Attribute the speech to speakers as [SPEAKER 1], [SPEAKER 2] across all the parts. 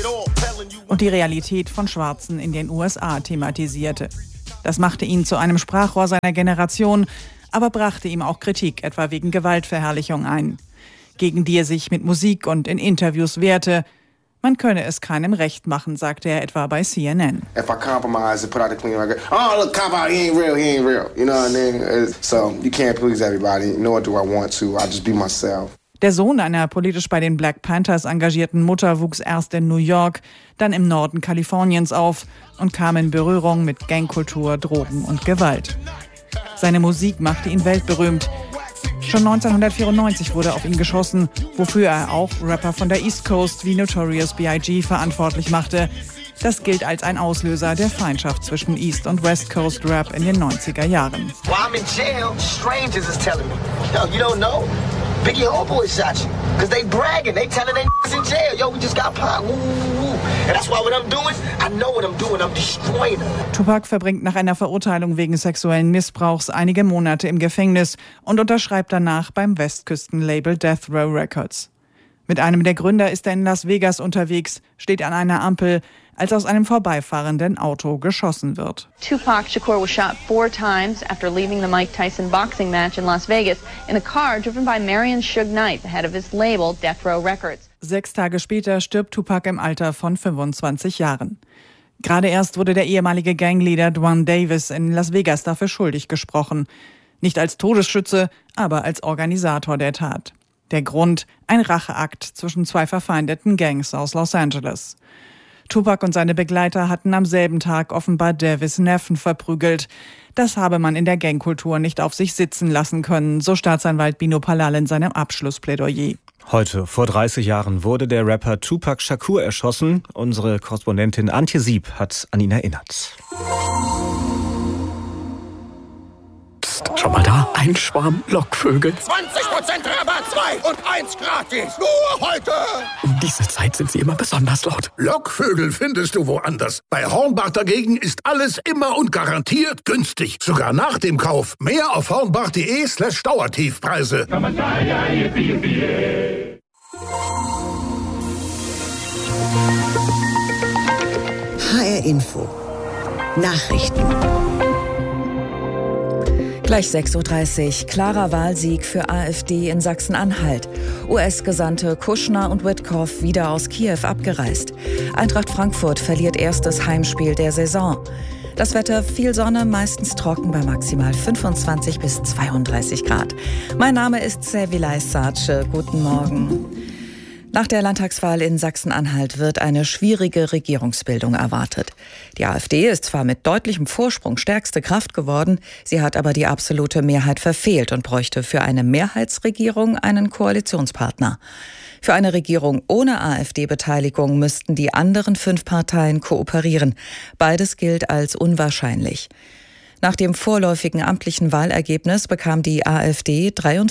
[SPEAKER 1] und die Realität von Schwarzen in den USA thematisierte. Das machte ihn zu einem Sprachrohr seiner Generation, aber brachte ihm auch Kritik, etwa wegen Gewaltverherrlichung ein, gegen die er sich mit Musik und in Interviews wehrte. Man könne es keinem recht machen, sagte er etwa bei CNN.
[SPEAKER 2] If I compromise and put out a clean record, oh look, cop out, he ain't real. You know what I mean? So you can't please everybody, nor do I want to. I just be myself.
[SPEAKER 1] Der Sohn einer politisch bei den Black Panthers engagierten Mutter wuchs erst in New York, dann im Norden Kaliforniens auf und kam in Berührung mit Gangkultur, Drogen und Gewalt. Seine Musik machte ihn weltberühmt. Schon 1994 wurde auf ihn geschossen, wofür er auch Rapper von der East Coast wie Notorious B.I.G. verantwortlich machte. Das gilt als ein Auslöser der Feindschaft zwischen East und West Coast Rap in den 90er Jahren.
[SPEAKER 3] While I'm in jail, strangers is telling me, yo, you don't know? Biggie Homeboy shot you. Because they bragging, they telling they in jail. Yo, we just got popped. And that's why what I'm doing, I know what I'm doing, I'm destroying them.
[SPEAKER 1] Tupac verbringt nach einer Verurteilung wegen sexuellen Missbrauchs einige Monate im Gefängnis und unterschreibt danach beim Westküstenlabel Death Row Records. Mit einem der Gründer ist er in Las Vegas unterwegs, steht an einer Ampel, als aus einem vorbeifahrenden Auto geschossen wird.
[SPEAKER 4] Tupac Shakur was shot 4 times after leaving the Mike Tyson boxing match in Las Vegas in a car driven by Marion Suge Knight, the head of his label Death Row Records.
[SPEAKER 1] 6 Tage später stirbt Tupac im Alter von 25 Jahren. Gerade erst wurde der ehemalige Gangleader Dwan Davis in Las Vegas dafür schuldig gesprochen. Nicht als Todesschütze, aber als Organisator der Tat. Der Grund: ein Racheakt zwischen 2 verfeindeten Gangs aus Los Angeles. Tupac und seine Begleiter hatten am selben Tag offenbar Davis' Neffen verprügelt. Das habe man in der Gangkultur nicht auf sich sitzen lassen können, so Staatsanwalt Bino Palal in seinem Abschlussplädoyer.
[SPEAKER 5] Heute vor 30 Jahren wurde der Rapper Tupac Shakur erschossen. Unsere Korrespondentin Antje Sieb hat an ihn erinnert.
[SPEAKER 6] Schon mal da? Ein Schwarm Lockvögel.
[SPEAKER 7] 20% Rabatt, 2 und 1 gratis. Nur heute.
[SPEAKER 6] Um diese Zeit sind sie immer besonders laut.
[SPEAKER 7] Lockvögel findest du woanders. Bei Hornbach dagegen ist alles immer und garantiert günstig. Sogar nach dem Kauf. Mehr auf hornbach.de/Dauertiefpreise.
[SPEAKER 8] HR Info. Nachrichten. Gleich 6.30 Uhr. Klarer Wahlsieg für AfD in Sachsen-Anhalt. US-Gesandte Kushner und Witkow wieder aus Kiew abgereist. Eintracht Frankfurt verliert erstes Heimspiel der Saison. Das Wetter: viel Sonne, meistens trocken bei maximal 25 bis 32 Grad. Mein Name ist Sevilay Sace. Guten Morgen. Nach der Landtagswahl in Sachsen-Anhalt wird eine schwierige Regierungsbildung erwartet. Die AfD ist zwar mit deutlichem Vorsprung stärkste Kraft geworden, sie hat aber die absolute Mehrheit verfehlt und bräuchte für eine Mehrheitsregierung einen Koalitionspartner. Für eine Regierung ohne AfD-Beteiligung müssten die anderen 5 Parteien kooperieren. Beides gilt als unwahrscheinlich. Nach dem vorläufigen amtlichen Wahlergebnis bekam die AfD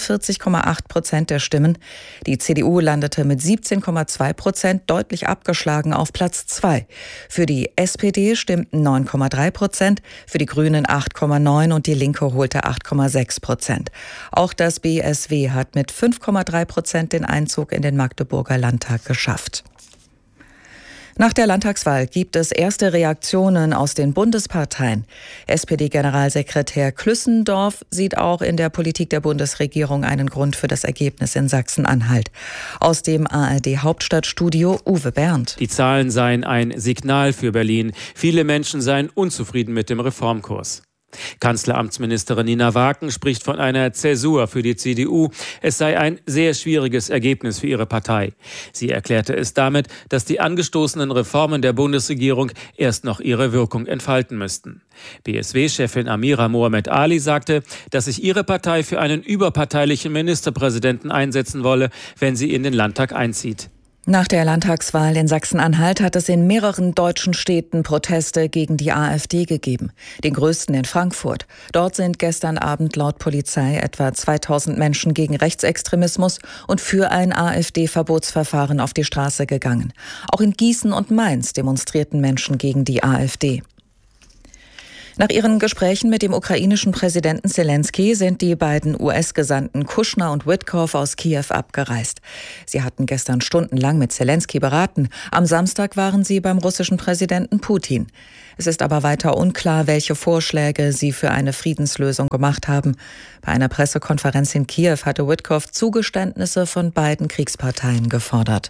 [SPEAKER 8] 43,8% der Stimmen. Die CDU landete mit 17,2%, deutlich abgeschlagen, auf Platz 2. Für die SPD stimmten 9,3%, für die Grünen 8,9% und die Linke holte 8,6%. Auch das BSW hat mit 5,3% den Einzug in den Magdeburger Landtag geschafft. Nach der Landtagswahl gibt es erste Reaktionen aus den Bundesparteien. SPD-Generalsekretär Klüssendorf sieht auch in der Politik der Bundesregierung einen Grund für das Ergebnis in Sachsen-Anhalt. Aus dem ARD-Hauptstadtstudio Uwe Berndt.
[SPEAKER 9] Die Zahlen seien ein Signal für Berlin. Viele Menschen seien unzufrieden mit dem Reformkurs. Kanzleramtsministerin Nina Waken spricht von einer Zäsur für die CDU. Es sei ein sehr schwieriges Ergebnis für ihre Partei. Sie erklärte es damit, dass die angestoßenen Reformen der Bundesregierung erst noch ihre Wirkung entfalten müssten. BSW-Chefin Amira Mohamed Ali sagte, dass sich ihre Partei für einen überparteilichen Ministerpräsidenten einsetzen wolle, wenn sie in den Landtag einzieht.
[SPEAKER 8] Nach der Landtagswahl in Sachsen-Anhalt hat es in mehreren deutschen Städten Proteste gegen die AfD gegeben. Den größten in Frankfurt. Dort sind gestern Abend laut Polizei etwa 2000 Menschen gegen Rechtsextremismus und für ein AfD-Verbotsverfahren auf die Straße gegangen. Auch in Gießen und Mainz demonstrierten Menschen gegen die AfD. Nach ihren Gesprächen mit dem ukrainischen Präsidenten Zelensky sind die beiden US-Gesandten Kushner und Witkoff aus Kiew abgereist. Sie hatten gestern stundenlang mit Zelensky beraten. Am Samstag waren sie beim russischen Präsidenten Putin. Es ist aber weiter unklar, welche Vorschläge sie für eine Friedenslösung gemacht haben. Bei einer Pressekonferenz in Kiew hatte Witkoff Zugeständnisse von beiden Kriegsparteien gefordert.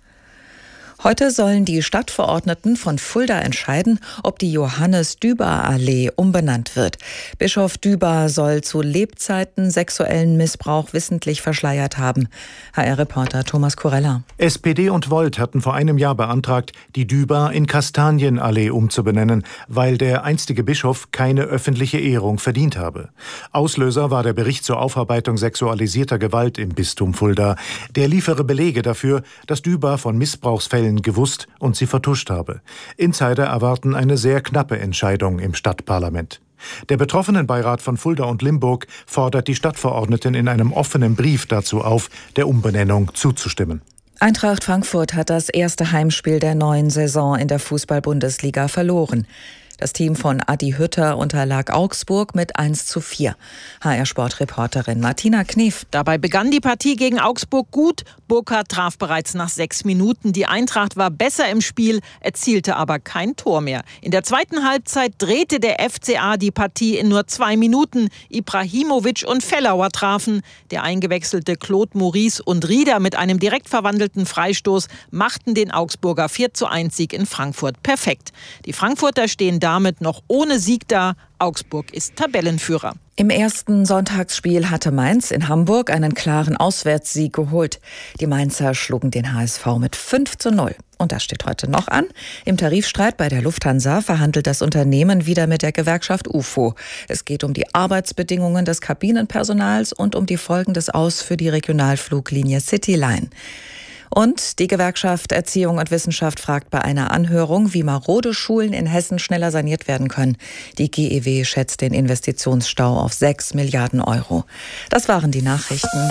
[SPEAKER 8] Heute sollen die Stadtverordneten von Fulda entscheiden, ob die Johannes-Düber-Allee umbenannt wird. Bischof Düber soll zu Lebzeiten sexuellen Missbrauch wissentlich verschleiert haben. HR-Reporter Thomas Kurella.
[SPEAKER 10] SPD und Volt hatten vor einem Jahr beantragt, die Düber in Kastanienallee umzubenennen, weil der einstige Bischof keine öffentliche Ehrung verdient habe. Auslöser war der Bericht zur Aufarbeitung sexualisierter Gewalt im Bistum Fulda. Der liefere Belege dafür, dass Düber von Missbrauchsfällen gewusst und sie vertuscht habe. Insider erwarten eine sehr knappe Entscheidung im Stadtparlament. Der Betroffenenbeirat von Fulda und Limburg fordert die Stadtverordneten in einem offenen Brief dazu auf, der Umbenennung zuzustimmen.
[SPEAKER 8] Eintracht Frankfurt hat das erste Heimspiel der neuen Saison in der Fußball-Bundesliga verloren. Das Team von Adi Hütter unterlag Augsburg mit 1:4. HR-Sportreporterin Martina Knef.
[SPEAKER 11] Dabei begann die Partie gegen Augsburg gut. Burkhardt traf bereits nach 6 Minuten. Die Eintracht war besser im Spiel, erzielte aber kein Tor mehr. In der zweiten Halbzeit drehte der FCA die Partie in nur 2 Minuten. Ibrahimovic und Fellauer trafen. Der eingewechselte Claude Maurice und Rieder mit einem direkt verwandelten Freistoß machten den Augsburger 4:1-Sieg in Frankfurt perfekt. Die Frankfurter stehen damit noch ohne Sieg da. Augsburg ist Tabellenführer.
[SPEAKER 8] Im ersten Sonntagsspiel hatte Mainz in Hamburg einen klaren Auswärtssieg geholt. Die Mainzer schlugen den HSV mit 5:0. Und das steht heute noch an. Im Tarifstreit bei der Lufthansa verhandelt das Unternehmen wieder mit der Gewerkschaft UFO. Es geht um die Arbeitsbedingungen des Kabinenpersonals und um die Folgen des Aus für die Regionalfluglinie Cityline. Und die Gewerkschaft Erziehung und Wissenschaft fragt bei einer Anhörung, wie marode Schulen in Hessen schneller saniert werden können. Die GEW schätzt den Investitionsstau auf 6 Milliarden Euro. Das waren die Nachrichten.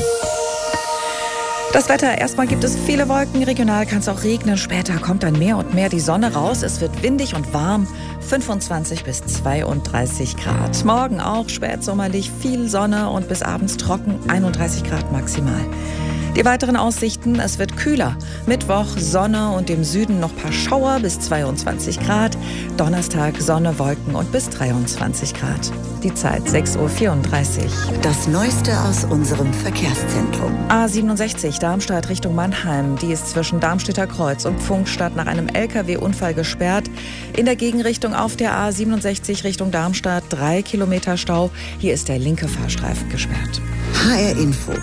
[SPEAKER 8] Das Wetter, erstmal gibt es viele Wolken, regional kann es auch regnen, später kommt dann mehr und mehr die Sonne raus. Es wird windig und warm, 25 bis 32 Grad. Morgen auch spätsommerlich, viel Sonne und bis abends trocken, 31 Grad maximal. Die weiteren Aussichten, es wird kühler. Mittwoch Sonne und im Süden noch ein paar Schauer bis 22 Grad. Donnerstag Sonne, Wolken und bis 23 Grad. Die Zeit 6:34 Uhr.
[SPEAKER 12] Das Neueste aus unserem Verkehrszentrum.
[SPEAKER 8] A67 Darmstadt Richtung Mannheim. Die ist zwischen Darmstädter Kreuz und Pfungstadt nach einem LKW-Unfall gesperrt. In der Gegenrichtung auf der A67 Richtung Darmstadt 3 Kilometer Stau. Hier ist der linke Fahrstreifen gesperrt.
[SPEAKER 12] HR Info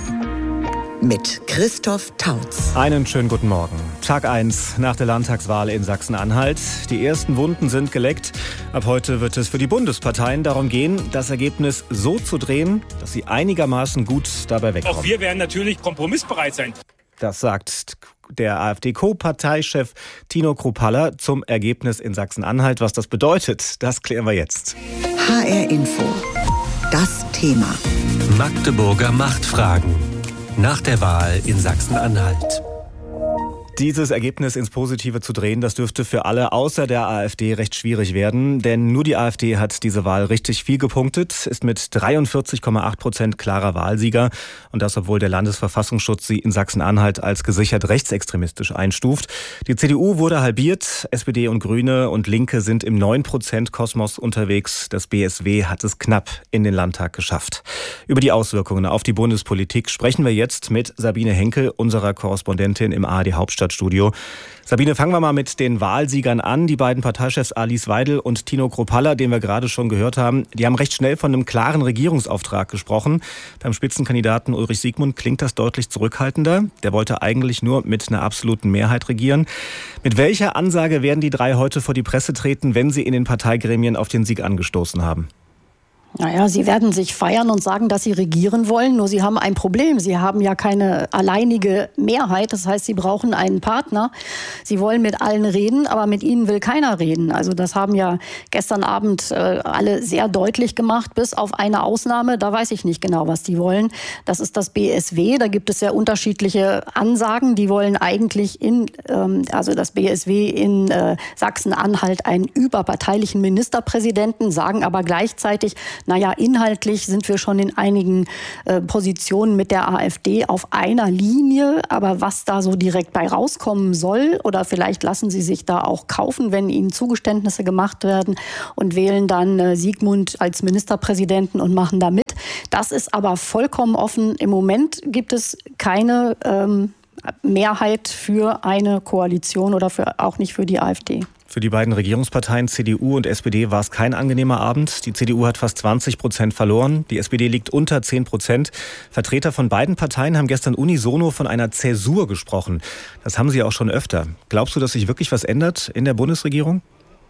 [SPEAKER 12] mit Christoph Tautz.
[SPEAKER 5] Einen schönen guten Morgen. Tag 1 nach der Landtagswahl in Sachsen-Anhalt. Die ersten Wunden sind geleckt. Ab heute wird es für die Bundesparteien darum gehen, das Ergebnis so zu drehen, dass sie einigermaßen gut dabei wegkommen.
[SPEAKER 13] Auch wir werden natürlich kompromissbereit sein.
[SPEAKER 5] Das sagt der AfD-Co-Parteichef Tino Kruppalla zum Ergebnis in Sachsen-Anhalt. Was das bedeutet, das klären wir jetzt.
[SPEAKER 12] HR Info. Das Thema.
[SPEAKER 14] Magdeburger Machtfragen. Nach der Wahl in Sachsen-Anhalt.
[SPEAKER 5] Dieses Ergebnis ins Positive zu drehen, das dürfte für alle außer der AfD recht schwierig werden. Denn nur die AfD hat diese Wahl richtig viel gepunktet, ist mit 43,8% klarer Wahlsieger. Und das, obwohl der Landesverfassungsschutz sie in Sachsen-Anhalt als gesichert rechtsextremistisch einstuft. Die CDU wurde halbiert, SPD und Grüne und Linke sind im 9%-Kosmos unterwegs. Das BSW hat es knapp in den Landtag geschafft. Über die Auswirkungen auf die Bundespolitik sprechen wir jetzt mit Sabine Henkel, unserer Korrespondentin im ARD-Hauptstadtstudio. Sabine, fangen wir mal mit den Wahlsiegern an. Die beiden Parteichefs Alice Weidel und Tino Kruppalla, den wir gerade schon gehört haben, die haben recht schnell von einem klaren Regierungsauftrag gesprochen. Beim Spitzenkandidaten Ulrich Siegmund klingt das deutlich zurückhaltender. Der wollte eigentlich nur mit einer absoluten Mehrheit regieren. Mit welcher Ansage werden die drei heute vor die Presse treten, wenn sie in den Parteigremien auf den Sieg angestoßen haben?
[SPEAKER 15] Naja, sie werden sich feiern und sagen, dass sie regieren wollen, nur sie haben ein Problem. Sie haben ja keine alleinige Mehrheit, das heißt, sie brauchen einen Partner. Sie wollen mit allen reden, aber mit ihnen will keiner reden. Also das haben ja gestern Abend alle sehr deutlich gemacht, bis auf eine Ausnahme. Da weiß ich nicht genau, was die wollen. Das ist das BSW, da gibt es sehr unterschiedliche Ansagen. Die wollen eigentlich also das BSW in Sachsen-Anhalt einen überparteilichen Ministerpräsidenten, sagen aber gleichzeitig, naja, inhaltlich sind wir schon in einigen Positionen mit der AfD auf einer Linie. Aber was da so direkt bei rauskommen soll, oder vielleicht lassen sie sich da auch kaufen, wenn ihnen Zugeständnisse gemacht werden und wählen dann Sigmund als Ministerpräsidenten und machen da mit. Das ist aber vollkommen offen. Im Moment gibt es keine Mehrheit für eine Koalition oder auch nicht für die AfD.
[SPEAKER 5] Für die beiden Regierungsparteien CDU und SPD war es kein angenehmer Abend. Die CDU hat fast 20% verloren, die SPD liegt unter 10%. Vertreter von beiden Parteien haben gestern unisono von einer Zäsur gesprochen. Das haben sie auch schon öfter. Glaubst du, dass sich wirklich was ändert in der Bundesregierung?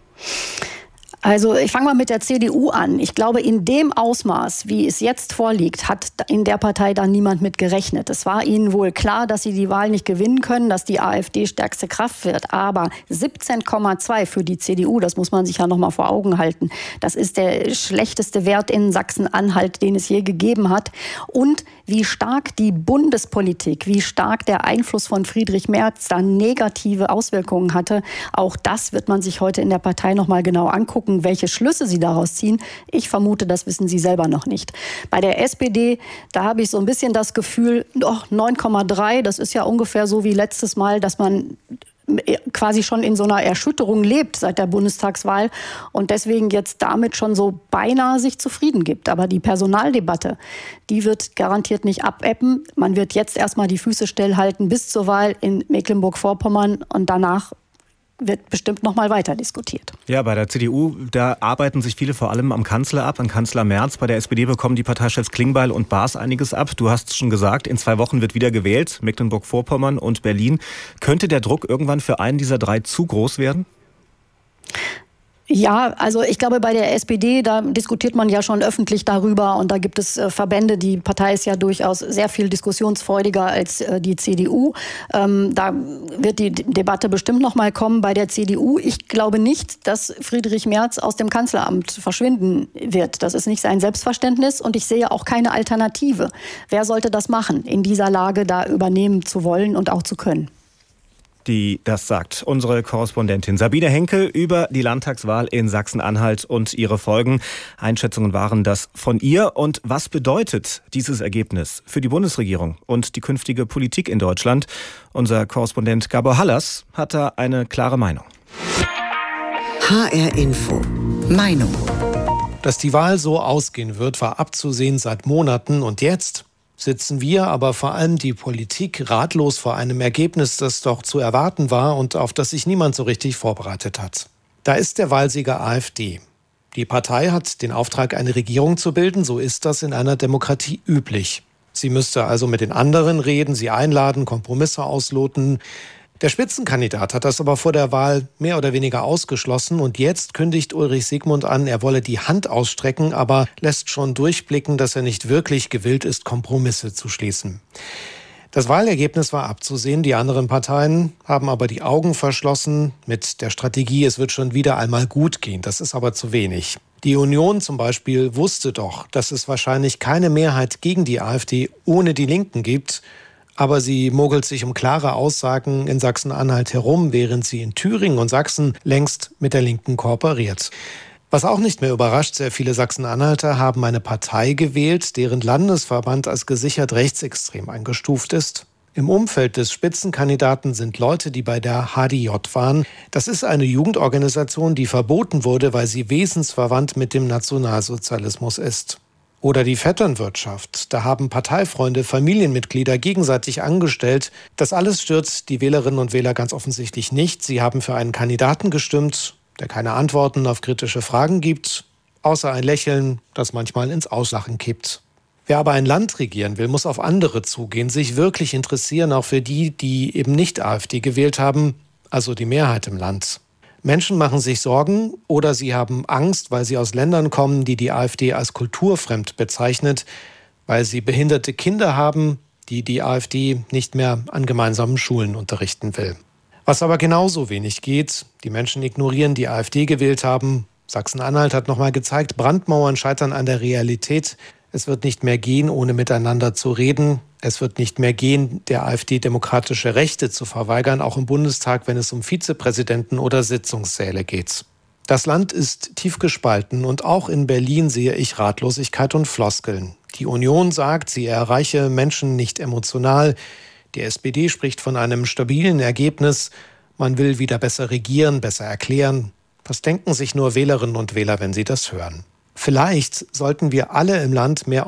[SPEAKER 15] Also ich fange mal mit der CDU an. Ich glaube, in dem Ausmaß, wie es jetzt vorliegt, hat in der Partei da niemand mit gerechnet. Es war ihnen wohl klar, dass sie die Wahl nicht gewinnen können, dass die AfD stärkste Kraft wird. Aber 17,2 für die CDU, das muss man sich ja noch mal vor Augen halten. Das ist der schlechteste Wert in Sachsen-Anhalt, den es je gegeben hat. Und wie stark die Bundespolitik, wie stark der Einfluss von Friedrich Merz da negative Auswirkungen hatte, auch das wird man sich heute in der Partei noch mal genau angucken. Welche Schlüsse sie daraus ziehen. Ich vermute, das wissen sie selber noch nicht. Bei der SPD, da habe ich so ein bisschen das Gefühl, 9,3, das ist ja ungefähr so wie letztes Mal, dass man quasi schon in so einer Erschütterung lebt seit der Bundestagswahl und deswegen jetzt damit schon so beinahe sich zufrieden gibt. Aber die Personaldebatte, die wird garantiert nicht abebben. Man wird jetzt erstmal die Füße stillhalten bis zur Wahl in Mecklenburg-Vorpommern und danach wird bestimmt noch mal weiter diskutiert.
[SPEAKER 5] Ja, bei der CDU, da arbeiten sich viele vor allem am Kanzler ab, an Kanzler Merz. Bei der SPD bekommen die Parteichefs Klingbeil und Baas einiges ab. Du hast schon gesagt, in 2 Wochen wird wieder gewählt, Mecklenburg-Vorpommern und Berlin. Könnte der Druck irgendwann für einen dieser 3 zu groß werden?
[SPEAKER 15] Ja, also ich glaube, bei der SPD, da diskutiert man ja schon öffentlich darüber und da gibt es Verbände. Die Partei ist ja durchaus sehr viel diskussionsfreudiger als die CDU. Da wird die Debatte bestimmt noch mal kommen. Bei der CDU, ich glaube nicht, dass Friedrich Merz aus dem Kanzleramt verschwinden wird. Das ist nicht sein Selbstverständnis und ich sehe auch keine Alternative. Wer sollte das machen, in dieser Lage da übernehmen zu wollen und auch zu können?
[SPEAKER 5] Die das sagt. Unsere Korrespondentin Sabine Henke über die Landtagswahl in Sachsen-Anhalt und ihre Folgen. Einschätzungen waren das von ihr. Und was bedeutet dieses Ergebnis für die Bundesregierung und die künftige Politik in Deutschland? Unser Korrespondent Gabor Hallas hat da eine klare Meinung.
[SPEAKER 12] HR Info. Meinung.
[SPEAKER 16] Dass die Wahl so ausgehen wird, war abzusehen seit Monaten. Und jetzt sitzen wir, aber vor allem die Politik, ratlos vor einem Ergebnis, das doch zu erwarten war und auf das sich niemand so richtig vorbereitet hat. Da ist der Wahlsieger AfD. Die Partei hat den Auftrag, eine Regierung zu bilden, so ist das in einer Demokratie üblich. Sie müsste also mit den anderen reden, sie einladen, Kompromisse ausloten. Der Spitzenkandidat hat das aber vor der Wahl mehr oder weniger ausgeschlossen und jetzt kündigt Ulrich Sigmund an, er wolle die Hand ausstrecken, aber lässt schon durchblicken, dass er nicht wirklich gewillt ist, Kompromisse zu schließen. Das Wahlergebnis war abzusehen, die anderen Parteien haben aber die Augen verschlossen mit der Strategie, es wird schon wieder einmal gut gehen, das ist aber zu wenig. Die Union zum Beispiel wusste doch, dass es wahrscheinlich keine Mehrheit gegen die AfD ohne die Linken gibt, aber sie mogelt sich um klare Aussagen in Sachsen-Anhalt herum, während sie in Thüringen und Sachsen längst mit der Linken kooperiert. Was auch nicht mehr überrascht, sehr viele Sachsen-Anhalter haben eine Partei gewählt, deren Landesverband als gesichert rechtsextrem eingestuft ist. Im Umfeld des Spitzenkandidaten sind Leute, die bei der HDJ waren. Das ist eine Jugendorganisation, die verboten wurde, weil sie wesensverwandt mit dem Nationalsozialismus ist. Oder die Vetternwirtschaft. Da haben Parteifreunde, Familienmitglieder gegenseitig angestellt. Das alles stört die Wählerinnen und Wähler ganz offensichtlich nicht. Sie haben für einen Kandidaten gestimmt, der keine Antworten auf kritische Fragen gibt, außer ein Lächeln, das manchmal ins Auslachen kippt. Wer aber ein Land regieren will, muss auf andere zugehen, sich wirklich interessieren, auch für die, die eben nicht AfD gewählt haben, also die Mehrheit im Land. Menschen machen sich Sorgen oder sie haben Angst, weil sie aus Ländern kommen, die die AfD als kulturfremd bezeichnet, weil sie behinderte Kinder haben, die die AfD nicht mehr an gemeinsamen Schulen unterrichten will. Was aber genauso wenig geht, die Menschen ignorieren, die AfD gewählt haben. Sachsen-Anhalt hat nochmal gezeigt, Brandmauern scheitern an der Realität. Es wird nicht mehr gehen, ohne miteinander zu reden. Es wird nicht mehr gehen, der AfD demokratische Rechte zu verweigern, auch im Bundestag, wenn es um Vizepräsidenten oder Sitzungssäle geht. Das Land ist tief gespalten und auch in Berlin sehe ich Ratlosigkeit und Floskeln. Die Union sagt, sie erreiche Menschen nicht emotional. Die SPD spricht von einem stabilen Ergebnis. Man will wieder besser regieren, besser erklären. Was denken sich nur Wählerinnen und Wähler, wenn sie das hören? Vielleicht sollten wir alle im Land mehr